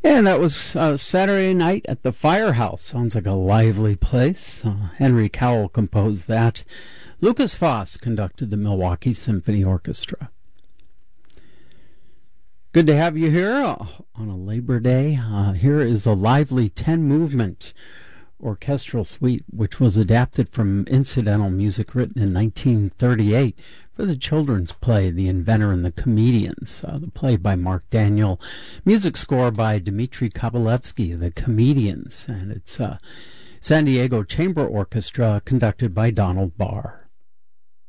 And that was Saturday Night at the Firehouse. Sounds like a lively place. Henry Cowell composed that. Lucas Foss conducted the Milwaukee Symphony Orchestra. Good to have you here on a Labor Day. Here is a lively 10-movement orchestral suite, which was adapted from incidental music written in 1938 for the children's play The Inventor and the Comedians, the play by Mark Daniel, music score by Dmitri Kabalevsky, The Comedians, and it's San Diego Chamber Orchestra conducted by Donald Barr.